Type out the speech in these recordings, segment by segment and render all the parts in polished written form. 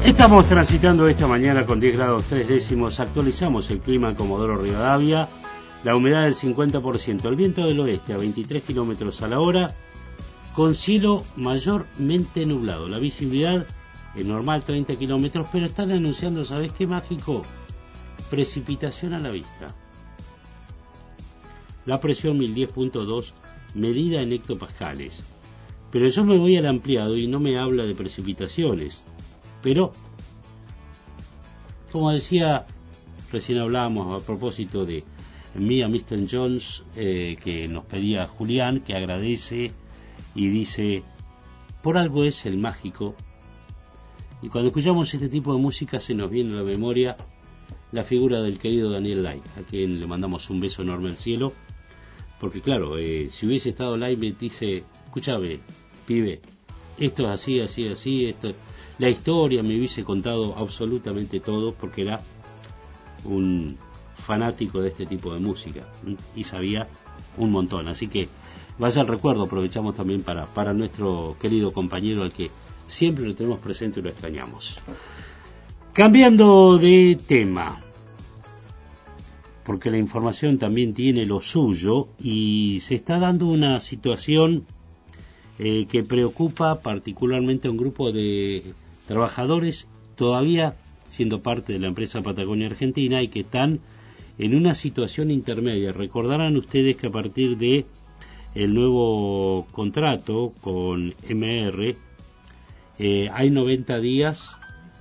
Estamos transitando esta mañana con 10 grados 3 décimos. Actualizamos el clima en Comodoro Rivadavia. La humedad del 50%. El viento del oeste a 23 kilómetros a la hora. Con cielo mayormente nublado. La visibilidad es normal, 30 kilómetros. Pero están anunciando, ¿sabés qué mágico? Precipitación a la vista. La presión 1010.2 medida en hectopascales. Pero yo me voy al ampliado y no me habla de precipitaciones. Pero, como decía, recién hablábamos a propósito de Mia Mr. Jones, que nos pedía Julián, que agradece y dice, por algo es el mágico. Y cuando escuchamos este tipo de música se nos viene a la memoria la figura del querido Daniel Lai, a quien le mandamos un beso enorme al cielo, porque claro, si hubiese estado Lai me dice, escúchame, pibe, esto es así, así, así, esto... La historia me hubiese contado absolutamente todo porque era un fanático de este tipo de música y sabía un montón. Así que vaya el recuerdo, aprovechamos también para nuestro querido compañero al que siempre lo tenemos presente y lo extrañamos. Cambiando de tema, porque la información también tiene lo suyo y se está dando una situación que preocupa particularmente a un grupo de trabajadores todavía siendo parte de la empresa Patagonia Argentina y que están en una situación intermedia. Recordarán ustedes que a partir de el nuevo contrato con MR hay 90 días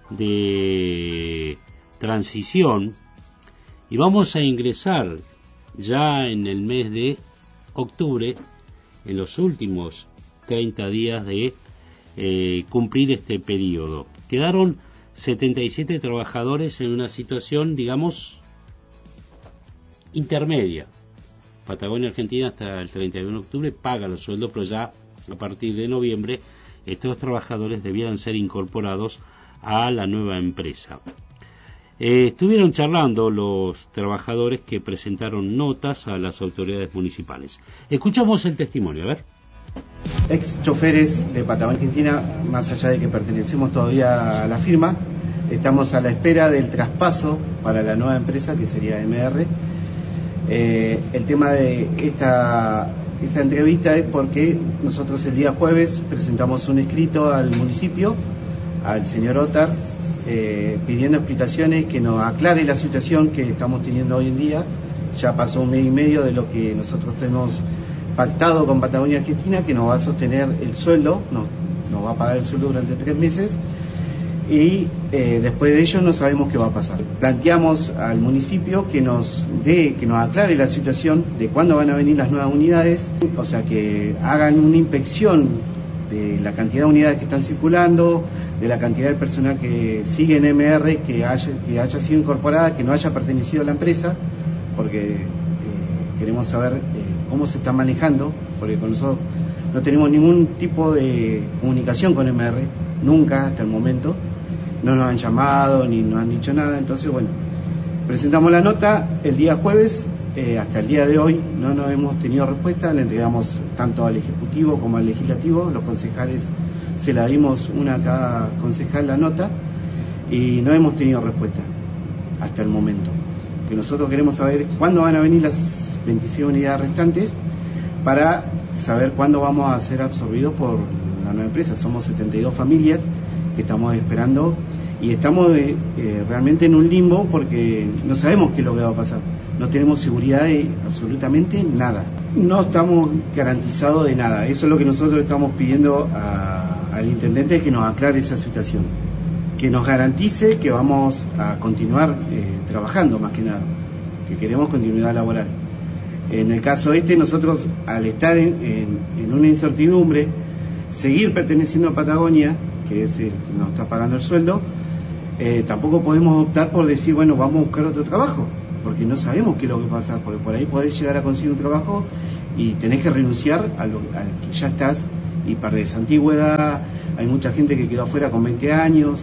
de transición y vamos a ingresar ya en el mes de octubre en los últimos 30 días de cumplir este periodo. Quedaron 77 trabajadores en una situación, digamos, intermedia. Patagonia Argentina hasta el 31 de octubre paga los sueldos, pero ya a partir de noviembre estos trabajadores debieran ser incorporados a la nueva empresa. Estuvieron charlando los trabajadores que presentaron notas a las autoridades municipales. Escuchamos el testimonio, a ver. Ex choferes de Patagonia Argentina, más allá de que pertenecemos todavía a la firma, estamos a la espera del traspaso para la nueva empresa que sería MR. El tema de esta entrevista es porque nosotros el día jueves presentamos un escrito al municipio, al señor Otar, pidiendo explicaciones, que nos aclare la situación que estamos teniendo hoy en día. Ya pasó un mes y medio de lo que nosotros tenemos pactado con Patagonia Argentina, que nos va a sostener el sueldo, nos va a pagar el sueldo durante 3 meses y después de ello no sabemos qué va a pasar. Planteamos al municipio que nos aclare la situación de cuándo van a venir las nuevas unidades, o sea, que hagan una inspección de la cantidad de unidades que están circulando, de la cantidad de personal que sigue en MR, que haya sido incorporada, que no haya pertenecido a la empresa, porque queremos saber cómo se está manejando, porque con nosotros no tenemos ningún tipo de comunicación con MR, nunca hasta el momento, no nos han llamado ni nos han dicho nada. Entonces, bueno, presentamos la nota el día jueves, hasta el día de hoy no hemos tenido respuesta, le entregamos tanto al Ejecutivo como al Legislativo, los concejales se la dimos una a cada concejal la nota y no hemos tenido respuesta hasta el momento. Que nosotros queremos saber cuándo van a venir las 26 unidades restantes para saber cuándo vamos a ser absorbidos por la nueva empresa. Somos 72 familias que estamos esperando y estamos realmente en un limbo porque no sabemos qué es lo que va a pasar. No tenemos seguridad de absolutamente nada. No estamos garantizados de nada. Eso es lo que nosotros estamos pidiendo al intendente, que nos aclare esa situación. Que nos garantice que vamos a continuar trabajando, más que nada. Que queremos continuidad laboral. En el caso nosotros, al estar en una incertidumbre, seguir perteneciendo a Patagonia, que es el que nos está pagando el sueldo, tampoco podemos optar por decir, bueno, vamos a buscar otro trabajo, porque no sabemos qué es lo que va a pasar, porque por ahí podés llegar a conseguir un trabajo y tenés que renunciar al que ya estás y perdés antigüedad. Hay mucha gente que quedó afuera con 20 años,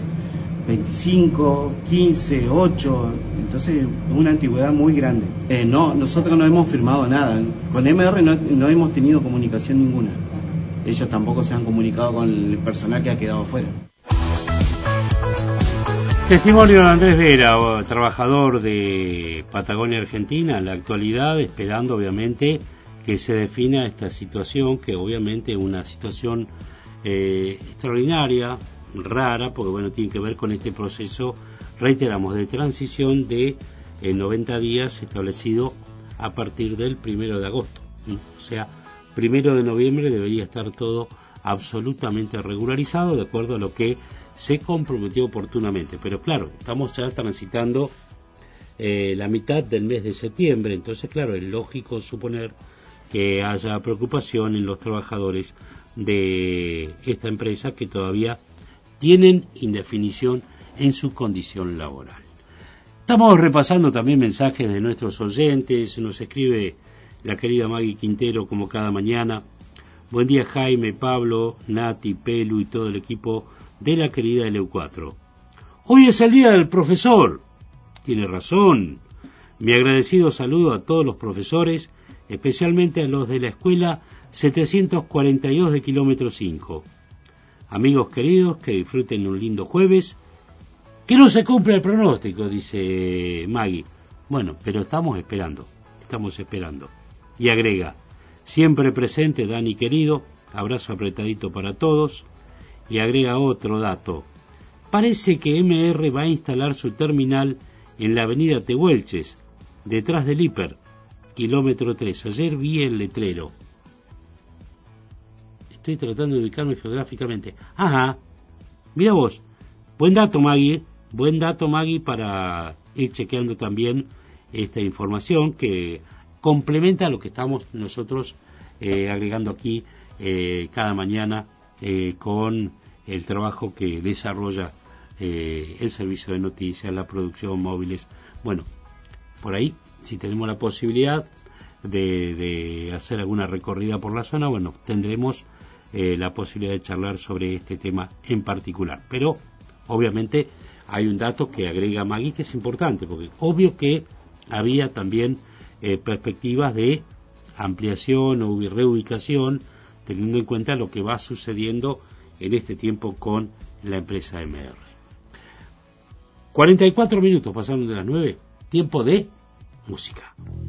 25, 15, 8, entonces una antigüedad muy grande. Nosotros no hemos firmado nada, con MR no hemos tenido comunicación ninguna. Ellos tampoco se han comunicado con el personal que ha quedado afuera. Testimonio de Andrés Vera, trabajador de Patagonia Argentina, en la actualidad, esperando obviamente que se defina esta situación, que obviamente es una situación extraordinaria, rara, porque bueno, tiene que ver con este proceso, reiteramos, de transición de 90 días establecido a partir del 1 de agosto. O sea, 1 de noviembre debería estar todo absolutamente regularizado de acuerdo a lo que se comprometió oportunamente. Pero claro, estamos ya transitando la mitad del mes de septiembre, entonces claro, es lógico suponer que haya preocupación en los trabajadores de esta empresa que todavía tienen indefinición en su condición laboral. Estamos repasando también mensajes de nuestros oyentes. Nos escribe la querida Maggie Quintero como cada mañana. Buen día Jaime, Pablo, Nati, Pelu y todo el equipo de la querida LU4. Hoy es el día del profesor. Tiene razón. Mi agradecido saludo a todos los profesores, especialmente a los de la escuela 742 de kilómetro 5. Amigos queridos, que disfruten un lindo jueves. Que no se cumpla el pronóstico, dice Maggie. Bueno, pero estamos esperando. Y agrega, siempre presente Dani querido, abrazo apretadito para todos. Y agrega otro dato. Parece que MR va a instalar su terminal en la avenida Tehuelches, detrás del Hiper, kilómetro 3. Ayer vi el letrero. Estoy tratando de ubicarme geográficamente. Ajá, mira vos. Buen dato, Maggie, para ir chequeando también esta información que complementa lo que estamos nosotros agregando aquí cada mañana con el trabajo que desarrolla el servicio de noticias, la producción, móviles. Bueno, por ahí, si tenemos la posibilidad de hacer alguna recorrida por la zona, bueno, tendremos la posibilidad de charlar sobre este tema en particular. Pero, obviamente, hay un dato que agrega Maggie que es importante, porque obvio que había también perspectivas de ampliación o reubicación, teniendo en cuenta lo que va sucediendo en este tiempo con la empresa MR. 44 minutos pasaron de las 9, tiempo de música.